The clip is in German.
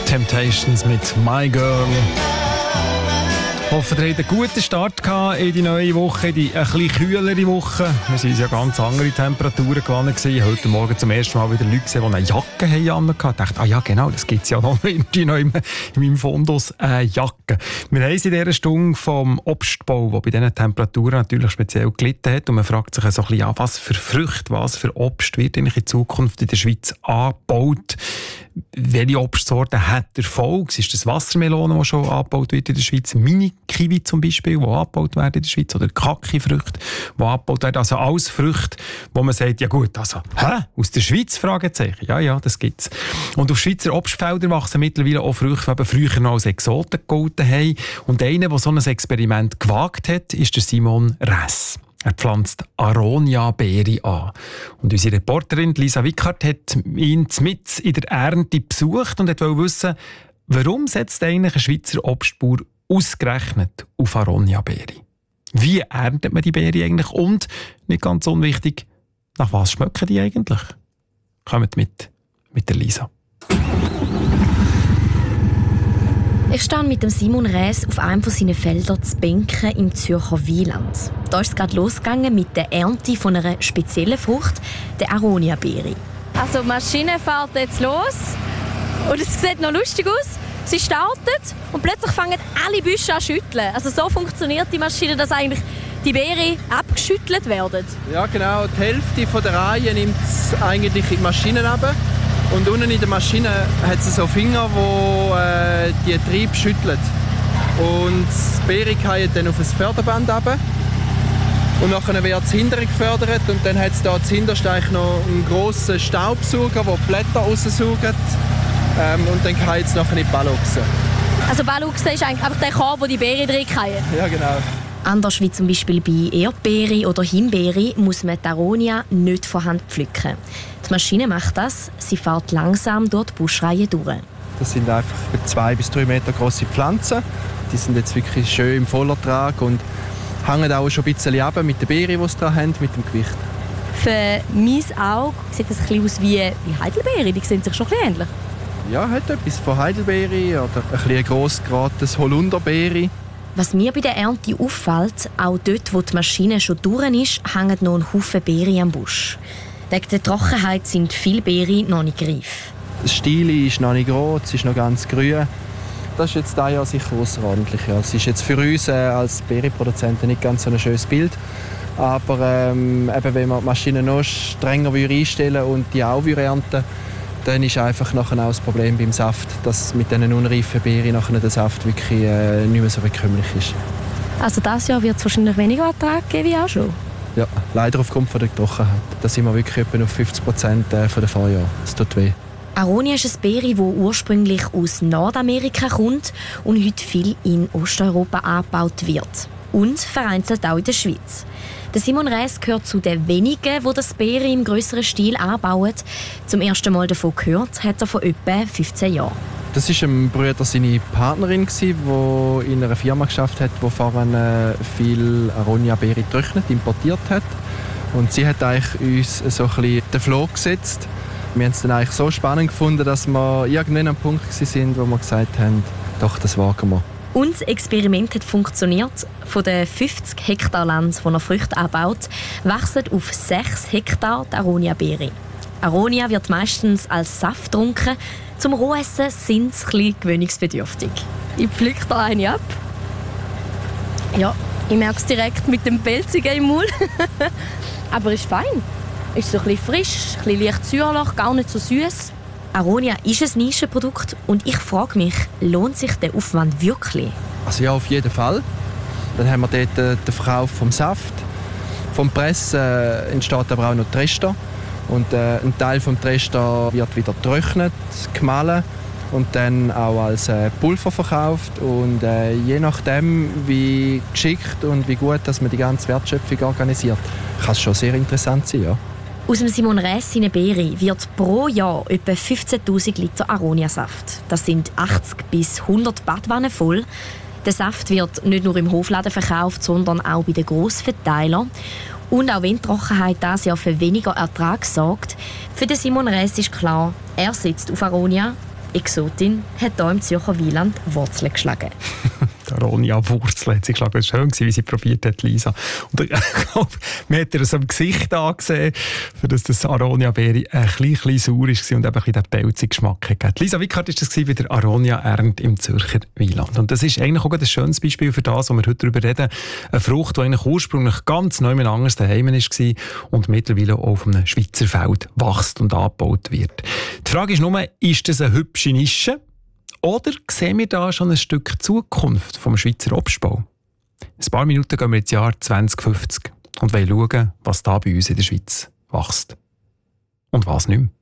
Temptations mit My Girl. Ich hoffe, ihr hattet einen guten Start in die neue Woche, die ein bisschen kühlere Woche. Wir waren ja ganz andere Temperaturen gewohnt gewesen. Heute Morgen zum ersten Mal wieder Leute gesehen, die eine Jacke haben. Ich dachte, ja genau, das gibt es ja noch in meinem Fundus, eine Jacke. Wir haben in dieser Stunde vom Obstbau, der bei diesen Temperaturen natürlich speziell gelitten hat. Und man fragt sich so ein bisschen, was für Früchte, was für Obst wird eigentlich in Zukunft in der Schweiz angebaut? Welche Obstsorten hat Erfolg? Ist das Wassermelone, die schon angebaut wird in der Schweiz? Mini-Kiwi zum Beispiel, die angebaut werden in der Schweiz? Oder Kaki-Früchte, die angebaut werden? Also alles Früchte, wo man sagt, ja gut, also, aus der Schweiz? Fragezeichen. Ja, das gibt's. Und auf Schweizer Obstfeldern wachsen mittlerweile auch Früchte, die früher noch als Exoten gegolten haben. Und einer, der so ein Experiment gewagt hat, ist der Simon Räss. Er pflanzt Aronia-Beere an. Und unsere Reporterin Lisa Wickert hat ihn mit in der Ernte besucht und wollte wissen, warum setzt eigentlich ein Schweizer Obstbauer ausgerechnet auf Aronia-Beere? Wie erntet man die Beere eigentlich? Und, nicht ganz unwichtig, nach was schmecken die eigentlich? Kommt mit der Lisa. Ich stehe mit dem Simon Räss auf einem von seinen Feldern zu Benken im Zürcher Wieland. Da ist es gerade losgegangen mit der Ernte von einer speziellen Frucht, der Aronia-Beere. Also die Maschine fährt jetzt los und es sieht noch lustig aus. Sie startet und plötzlich fangen alle Büsche an zu schütteln. Also so funktioniert die Maschine, dass eigentlich die Beeren abgeschüttelt werden. Ja genau, die Hälfte der Reihe nimmt es eigentlich in die Maschine runter. Und unten in der Maschine hat es so Finger, die die Triebe schütteln. Und die Beere fallen dann auf ein Förderband runter. Und dann wird es hinterher gefördert. Und dann hat es da zuhinterst noch einen grossen Staubsauger, der die Blätter raussaugt. Und dann fallen es nachher in die Balluchse. Also Balluchse ist eigentlich einfach der Korb, wo die Beeren drin fallen? Ja, genau. Anders wie zum Beispiel bei Erdbeere oder Himbeere muss man die Aronia nicht von Hand pflücken. Die Maschine macht das, sie fährt langsam durch die Buschreihe durch. Das sind einfach 2 bis 3 Meter große Pflanzen. Die sind jetzt wirklich schön im Vollertrag und hängen auch schon ein bisschen ab mit den Beeren, die sie dran haben, mit dem Gewicht. Für mein Auge sieht das ein bisschen aus wie Heidelbeere, die sehen sich schon ein bisschen ähnlich. Ja, hat etwas von Heidelbeere oder ein bisschen gross geratenes Holunderbeere. Was mir bei der Ernte auffällt, auch dort, wo die Maschine schon durch ist, hängen noch ein Haufen Beeren am Busch. Wegen der Trockenheit sind viele Beeren noch nicht reif. Das Stiel ist noch nicht rot, es ist noch ganz grün. Das ist jetzt dieses Jahr sicher außerordentlich. Ja. Es ist jetzt für uns als Beerenproduzenten nicht ganz so ein schönes Bild. Aber eben, wenn man die Maschine noch strenger einstellen und die auch ernten, dann ist einfach nachher auch das Problem beim Saft, dass mit diesen unreifen Beeren nachher der Saft wirklich nicht mehr so bekömmlich ist. Also dieses Jahr wird es wahrscheinlich weniger Ertrag geben wie auch schon? Ja, leider aufgrund von der Trockenheit. Da sind wir wirklich etwa auf 50% von den Vorjahren. Das tut weh. Aronia ist ein Beere, das ursprünglich aus Nordamerika kommt und heute viel in Osteuropa angebaut wird. Und vereinzelt auch in der Schweiz. Der Simon Räss gehört zu den wenigen, die das Beere im grösseren Stil anbauen. Zum ersten Mal davon gehört hat er vor etwa 15 Jahren. Das war ein Bruder seine Partnerin, die in einer Firma geschafft hat, die vorhin viel Aronia-Beere getrocknet, importiert hat. Und sie hat eigentlich uns so ein bisschen den Floh gesetzt. Wir haben es dann eigentlich so spannend gefunden, dass wir irgendwann am Punkt waren, wo wir gesagt haben, doch, das wagen wir. Und das Experiment hat funktioniert. Von den 50 Hektar Land, das er Früchte anbaut, wachsen auf 6 Hektar die Aronia-Beere. Aronia wird meistens als Saft getrunken. Zum Rohessen sind sie ein bisschen gewöhnungsbedürftig. Ich pflücke da eine ab. Ja, ich merke es direkt mit dem Pelzigen im Mund. Aber ist fein. Ist so ein bisschen frisch, ein bisschen leicht säuerlich, gar nicht so süß. Aronia ist ein Nischenprodukt und ich frage mich, lohnt sich der Aufwand wirklich? Also ja, auf jeden Fall. Dann haben wir dort den Verkauf vom Saft. Vom Pressen entsteht aber auch noch Trester. Und ein Teil des Trester wird wieder getrocknet, gemahlen und dann auch als Pulver verkauft. Und je nachdem, wie geschickt und wie gut dass man die ganze Wertschöpfung organisiert, kann es schon sehr interessant sein. Ja. Aus dem Simon Räss seine Beere wird pro Jahr etwa 15'000 Liter Aronia-Saft. Das sind 80 bis 100 Badwannen voll. Der Saft wird nicht nur im Hofladen verkauft, sondern auch bei den Grossverteilern. Und auch wenn die Trockenheit dieses Jahr für weniger Ertrag sorgt, für den Simon Räss ist klar, er setzt auf Aronia, Exotin hat hier im Zürcher Wieland Wurzeln geschlagen. Die Aronia-Wurzel hat sie geschlagen. Es war schön, wie sie probiert hat, Lisa. Und ich glaube, man hat ihr so im Gesicht angesehen, für das Aronia-Beere ein bisschen sauer war und eben den pelzigen Geschmack hatte. Lisa Wickhardt war das bei der Aronia-Ernte im Zürcher Wieland. Und das ist eigentlich auch ein schönes Beispiel für das, was wir heute darüber reden. Eine Frucht, die eigentlich ursprünglich ganz neu anders daheim war und mittlerweile auch auf einem Schweizer Feld wächst und angebaut wird. Die Frage ist nur, ist das eine hübsche Nische? Oder sehen wir da schon ein Stück Zukunft vom Schweizer Obstbau? Ein paar Minuten gehen wir ins Jahr 2050 und wollen schauen, was da bei uns in der Schweiz wächst. Und was nicht mehr.